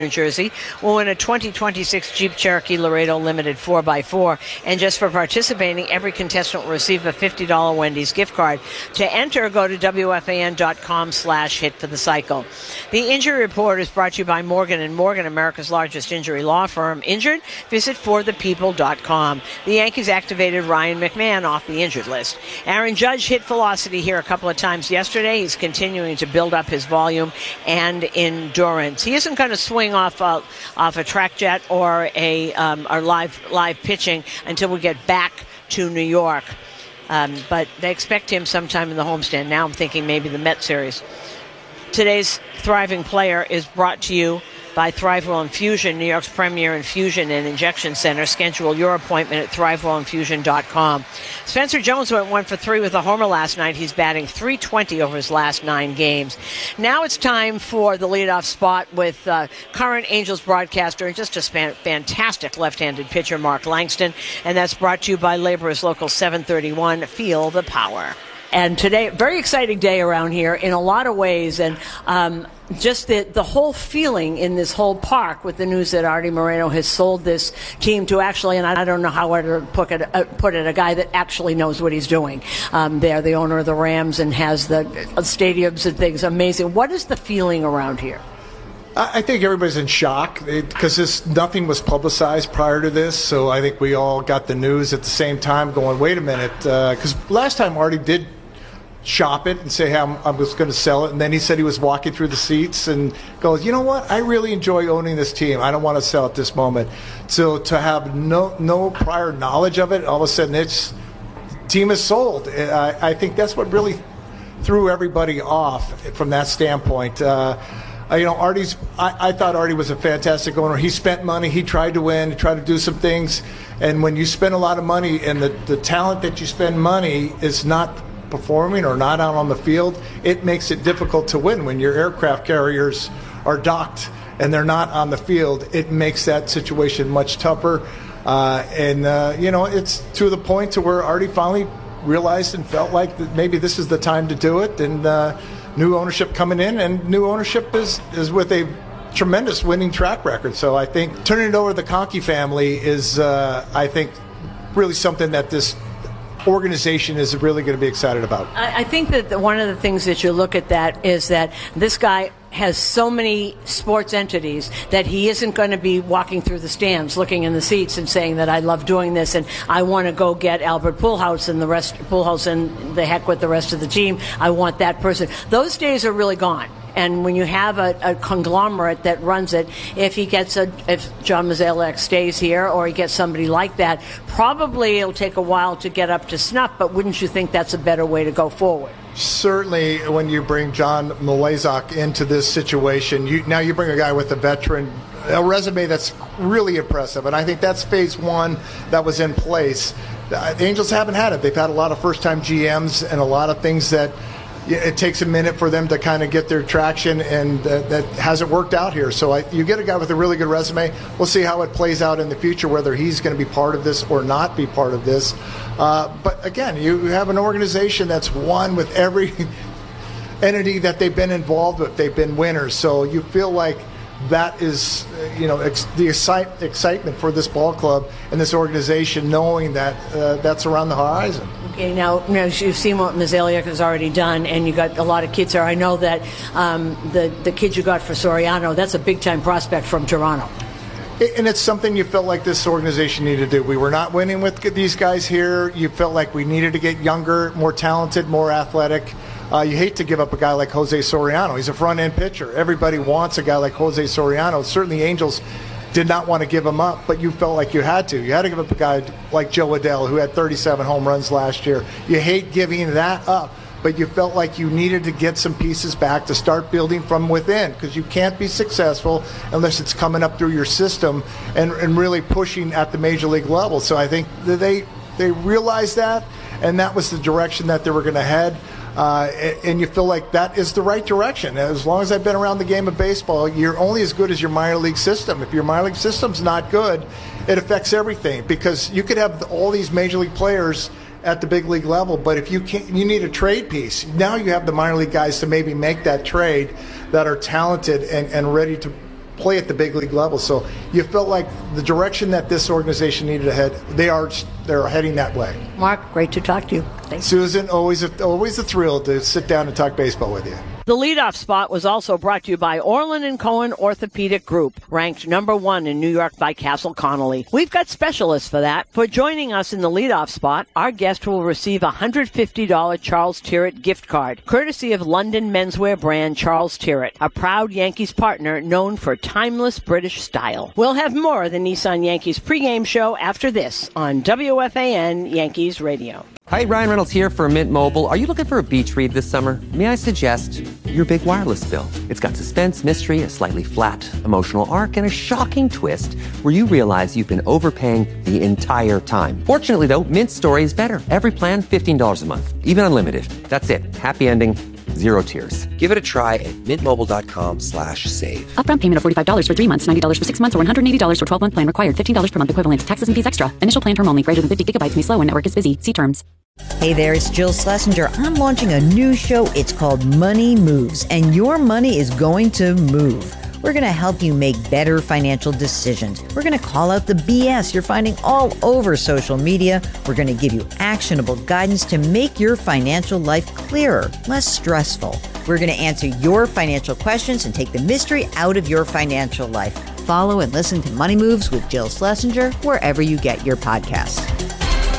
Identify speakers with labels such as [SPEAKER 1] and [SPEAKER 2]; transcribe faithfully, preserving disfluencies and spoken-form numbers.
[SPEAKER 1] New Jersey will win a twenty twenty-six Jeep Cherokee Laredo Limited four by four. And just for participating, every contestant will receive a fifty dollars Wendy's gift card. To enter, go to W F A N dot com slash hit for the cycle. The Injury Report is brought to you by Morgan and Morgan, America's largest injury law firm. Injured? Visit for the people dot com. The Yankees activated Ryan McMahon off the injured list. Aaron Judge hit velocity here a couple of times yesterday. He's continuing to build up his volume and endurance. He isn't going to swing off a, off a track jet or a um, or live live pitching until we get back to New York. Um, but they expect him sometime in the homestand. Now I'm thinking maybe the Met series. Today's Thriving Player is brought to you by ThriveWell Infusion, New York's premier infusion and injection center. Schedule your appointment at thrive well infusion dot com. Spencer Jones went one for three with a homer last night. He's batting three twenty over his last nine games. Now it's time for the leadoff spot with uh, current Angels broadcaster and just a span- fantastic left-handed pitcher, Mark Langston. And that's brought to you by Laborers Local seven thirty-one. Feel the power. And today, very exciting day around here in a lot of ways. And um, just the, the whole feeling in this whole park with the news that Artie Moreno has sold this team to actually, and I don't know how to put it, uh, put it a guy that actually knows what he's doing. Um, they're the owner of the Rams and has the uh, stadiums and things. Amazing. What is the feeling around here?
[SPEAKER 2] I think everybody's in shock because this nothing was publicized prior to this, so I think we all got the news at the same time going, wait a minute, because uh, last time Artie did shop it and say, hey, I'm, I'm just going to sell it, and then he said he was walking through the seats and goes, you know what, I really enjoy owning this team. I don't want to sell at this moment. So to have no no prior knowledge of it, all of a sudden it's team is sold. I, I think that's what really threw everybody off from that standpoint. Uh, you know, Artie's. I, I thought Artie was a fantastic owner. He spent money. He tried to win. He tried to do some things. And when you spend a lot of money and the, the talent that you spend money is not performing or not out on the field, it makes it difficult to win. When your aircraft carriers are docked and they're not on the field, it makes that situation much tougher. Uh, and, uh, you know, it's to the point to where Artie finally realized and felt like that maybe this is the time to do it. And uh, new ownership coming in, and new ownership is, is with a tremendous winning track record. So I think turning it over to the Conkey family is, uh, I think, really something that this organization is really going to be excited about.
[SPEAKER 1] I, I think that the, one of the things that you look at that is that this guy has so many sports entities that he isn't going to be walking through the stands, looking in the seats and saying that I love doing this and I want to go get Albert Pujols and the rest, Pujols and the heck with the rest of the team. I want that person. Those days are really gone. And when you have a, a conglomerate that runs it, if he gets a, if John Mozeliak stays here or he gets somebody like that, probably it'll take a while to get up to snuff, but wouldn't you think that's a better way to go forward?
[SPEAKER 2] Certainly, when you bring John Mozeliak into this situation, you, now you bring a guy with a veteran, a resume that's really impressive. And I think that's phase one that was in place. The Angels haven't had it. They've had a lot of first-time G Ms and a lot of things that it takes a minute for them to kind of get their traction, and uh, that hasn't worked out here. So I, you get a guy with a really good resume. We'll see how it plays out in the future, whether he's going to be part of this or not be part of this. Uh, but again, you have an organization that's won with every entity that they've been involved with. They've been winners. So you feel like that is, you know, ex- the excite- excitement for this ball club and this organization, knowing that uh, that's around the horizon.
[SPEAKER 1] Okay, now, now you've seen what Mozeliak has already done, and you got a lot of kids there. I know that um, the the kid you got for Soriano, that's a big time prospect from Toronto.
[SPEAKER 2] And it's something you felt like this organization needed to do. We were not winning with these guys here. You felt like we needed to get younger, more talented, more athletic. Uh, you hate to give up a guy like Jose Soriano. He's a front-end pitcher. Everybody wants a guy like Jose Soriano. Certainly the Angels did not want to give him up, but you felt like you had to. You had to give up a guy like Joe Adell, who had thirty-seven home runs last year. You hate giving that up, but you felt like you needed to get some pieces back to start building from within, because you can't be successful unless it's coming up through your system and, and really pushing at the major league level. So I think that they, they realized that, and that was the direction that they were going to head. Uh, and you feel like that is the right direction. As long as I've been around the game of baseball, you're only as good as your minor league system. If your minor league system's not good, it affects everything, because you could have all these major league players at the big league level, but if you can't, you need a trade piece. Now you have the minor league guys to maybe make that trade that are talented and, and ready to play at the big league level. So you felt like the direction that this organization needed to head, they are they're heading that way.
[SPEAKER 1] Mark, great to talk to you. Thanks.
[SPEAKER 2] Susan, always a, always a thrill to sit down and talk baseball with you.
[SPEAKER 1] The leadoff spot was also brought to you by Orland and Cohen Orthopedic Group, ranked number one in New York by Castle Connolly. We've got specialists for that. For joining us in the leadoff spot, our guest will receive a one hundred fifty dollars Charles Tyrrett gift card, courtesy of London menswear brand Charles Tyrrett, a proud Yankees partner known for timeless British style. We'll have more of the Nissan Yankees pregame show after this on W F A N Yankees Radio.
[SPEAKER 3] Hi, Ryan Reynolds here for Mint Mobile. Are you looking for a beach read this summer? May I suggest your big wireless bill? It's got suspense, mystery, a slightly flat emotional arc, and a shocking twist where you realize you've been overpaying the entire time. Fortunately, though, Mint's story is better. Every plan, fifteen dollars a month, even unlimited. That's it. Happy ending. Zero tears. Give it a try at mintmobile.com slash save.
[SPEAKER 4] Upfront payment of forty-five dollars for three months, ninety dollars for six months, or one hundred eighty dollars for twelve-month plan required. fifteen dollars per month equivalent. Taxes and fees extra. Initial plan term only. Greater than fifty gigabytes may slow when network is busy. See terms.
[SPEAKER 5] Hey there, it's Jill Schlesinger. I'm launching a new show. It's called Money Moves, and your money is going to move. We're going to help you make better financial decisions. We're going to call out the B S you're finding all over social media. We're going to give you actionable guidance to make your financial life clearer, less stressful. We're going to answer your financial questions and take the mystery out of your financial life. Follow and listen to Money Moves with Jill Schlesinger wherever you get your podcasts.